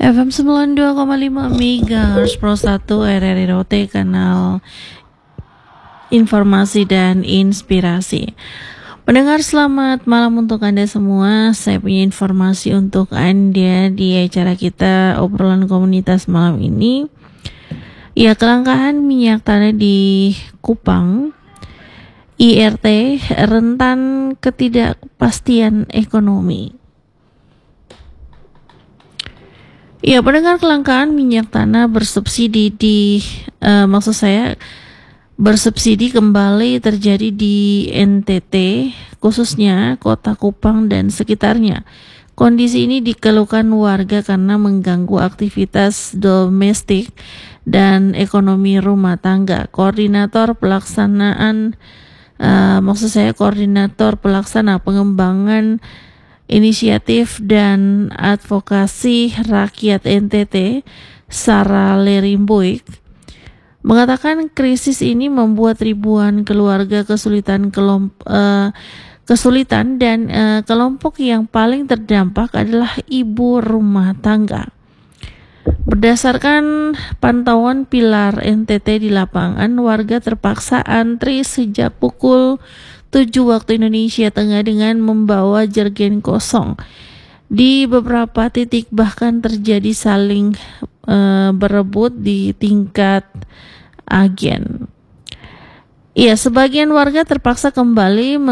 FM 92,5 MHz Pro 1 RRI Rote, kanal informasi dan inspirasi. Pendengar, selamat malam untuk Anda semua. Saya punya informasi untuk Anda di acara kita obrolan komunitas malam ini. Ya, kelangkaan minyak tanah di Kupang, IRT rentan ketidakpastian ekonomi. Ya, pendengar, kelangkaan minyak tanah bersubsidi bersubsidi kembali terjadi di NTT, khususnya Kota Kupang dan sekitarnya. Kondisi ini dikeluhkan warga karena mengganggu aktivitas domestik dan ekonomi rumah tangga. Koordinator pelaksana pengembangan inisiatif dan advokasi rakyat NTT, Sarah Lerimboik, mengatakan krisis ini membuat ribuan keluarga kesulitan dan kelompok yang paling terdampak adalah ibu rumah tangga. Berdasarkan pantauan Pilar NTT di lapangan, warga terpaksa antri sejak pukul 7 waktu Indonesia Tengah dengan membawa jergen kosong. Di beberapa titik bahkan terjadi saling berebut di tingkat agen. Ya, sebagian warga terpaksa kembali